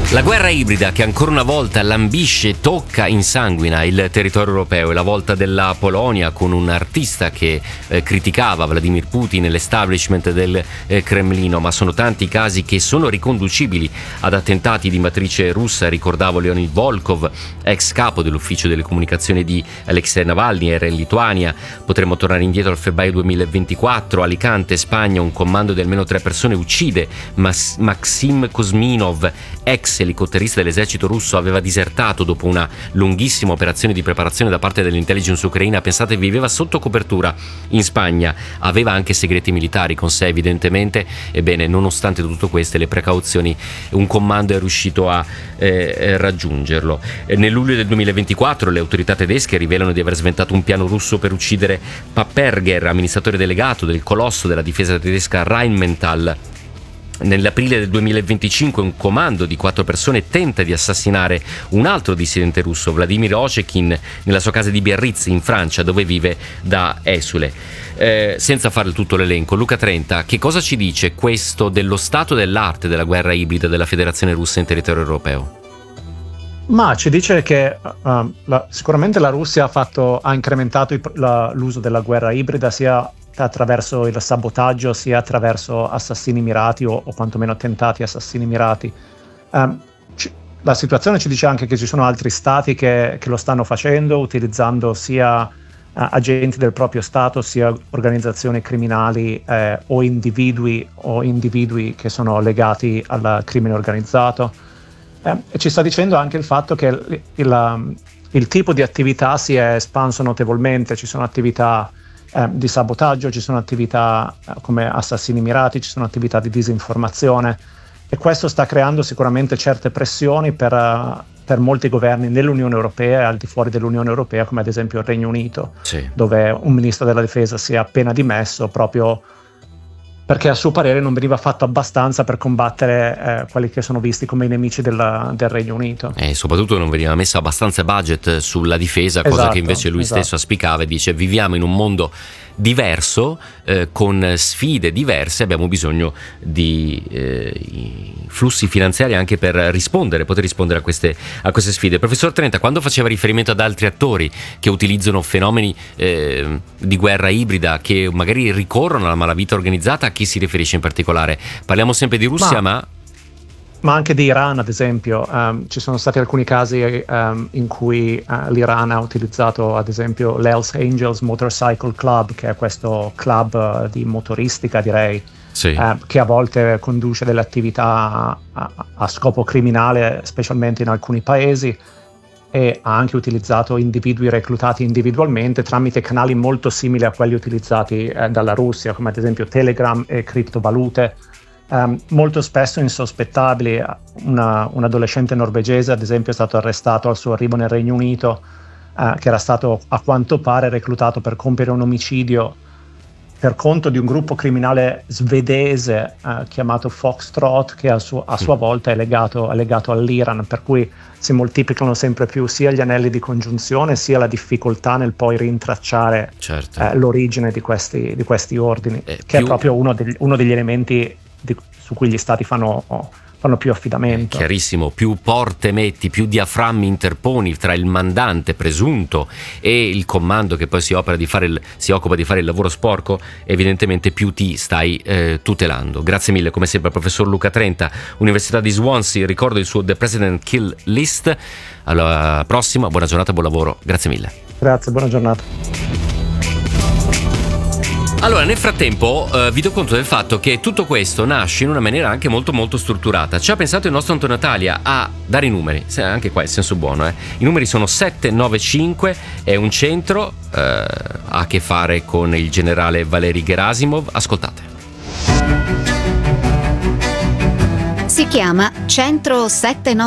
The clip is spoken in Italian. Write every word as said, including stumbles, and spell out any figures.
La guerra ibrida che ancora una volta lambisce, tocca, insanguina il territorio europeo. È la volta della Polonia, con un artista che eh, criticava Vladimir Putin e l'establishment del eh, Cremlino, ma sono tanti i casi che sono riconducibili ad attentati di matrice russa. Ricordavo Leonid Volkov, ex capo dell'ufficio delle comunicazioni di Alexei Navalny, era in Lituania. Potremmo tornare indietro al febbraio duemilaventiquattro, Alicante, Spagna, un comando di almeno tre persone uccide Mas- Maxim Kozminov, ex elicotterista dell'esercito russo, aveva disertato dopo una lunghissima operazione di preparazione da parte dell'intelligence ucraina. Pensate, viveva sotto copertura in Spagna, aveva anche segreti militari con sé evidentemente. Ebbene, nonostante tutte queste le precauzioni, un comando è riuscito a eh, raggiungerlo. Nel luglio del duemilaventiquattro le autorità tedesche rivelano di aver sventato un piano russo per uccidere Papperger, amministratore delegato del colosso della difesa tedesca Rheinmetall. Nell'aprile del duemilaventicinque un comando di quattro persone tenta di assassinare un altro dissidente russo, Vladimir Ochekin, nella sua casa di Biarritz in Francia, dove vive da esule. Eh, senza fare tutto l'elenco, Luca Trenta, che cosa ci dice questo dello stato dell'arte della guerra ibrida della Federazione Russa in territorio europeo? Ma ci dice che uh, la, sicuramente la Russia ha, fatto, ha incrementato i, la, l'uso della guerra ibrida sia attraverso il sabotaggio sia attraverso assassini mirati o, o quantomeno attentati assassini mirati. Um, ci, la situazione ci dice anche che ci sono altri stati che, che lo stanno facendo, utilizzando sia uh, agenti del proprio stato sia organizzazioni criminali eh, o individui o individui che sono legati al crimine organizzato. Eh, e ci sta dicendo anche il fatto che il, il, il tipo di attività si è espanso notevolmente. Ci sono attività Eh, di sabotaggio, ci sono attività eh, come assassini mirati, ci sono attività di disinformazione, e questo sta creando sicuramente certe pressioni per, uh, per molti governi nell'Unione Europea e al di fuori dell'Unione Europea, come ad esempio il Regno Unito, sì, dove un ministro della difesa si è appena dimesso proprio perché a suo parere non veniva fatto abbastanza per combattere eh, quelli che sono visti come i nemici della, del Regno Unito. E soprattutto non veniva messo abbastanza budget sulla difesa, cosa esatto, che invece lui esatto. stesso auspicava, e dice: viviamo in un mondo diverso, eh, con sfide diverse, abbiamo bisogno di eh, flussi finanziari anche per rispondere, poter rispondere a queste, a queste sfide. Professor Trenta, quando faceva riferimento ad altri attori che utilizzano fenomeni eh, di guerra ibrida, che magari ricorrono alla malavita organizzata, a chi si riferisce in particolare? Parliamo sempre di Russia, ma... ma... ma anche di Iran, ad esempio. Um, ci sono stati alcuni casi um, in cui uh, l'Iran ha utilizzato ad esempio l'Hells Angels Motorcycle Club, che è questo club uh, di motoristica, direi, sì, uh, che a volte conduce delle attività a, a scopo criminale, specialmente in alcuni paesi, e ha anche utilizzato individui reclutati individualmente tramite canali molto simili a quelli utilizzati uh, dalla Russia, come ad esempio Telegram e criptovalute. Um, molto spesso insospettabili. Una, un adolescente norvegese, ad esempio, è stato arrestato al suo arrivo nel Regno Unito, uh, che era stato a quanto pare reclutato per compiere un omicidio per conto di un gruppo criminale svedese uh, chiamato Foxtrot, che a, su- a sua volta è legato, è legato all'Iran, per cui si moltiplicano sempre più sia gli anelli di congiunzione sia la difficoltà nel poi rintracciare certo. uh, l'origine di questi, di questi ordini, eh, che più... è proprio uno degli, uno degli elementi Di, su cui gli stati fanno, fanno più affidamento. Eh, chiarissimo, più porte metti, più diaframmi interponi tra il mandante presunto e il comando che poi si, opera di fare il, si occupa di fare il lavoro sporco, evidentemente più ti stai eh, tutelando. Grazie mille come sempre professor Luca Trenta, Università di Swansea. Ricordo il suo The President Kill List. Alla prossima, buona giornata, buon lavoro, grazie mille. Grazie, buona giornata. Allora, nel frattempo eh, vi do conto del fatto che tutto questo nasce in una maniera anche molto molto strutturata. Ci ha pensato il nostro Antonio Natalia a dare i numeri, anche qua è il senso buono, eh. I numeri sono sette nove cinque, è un centro, eh, ha a che fare con il generale Valery Gerasimov. Ascoltate. Si chiama Centro sette nove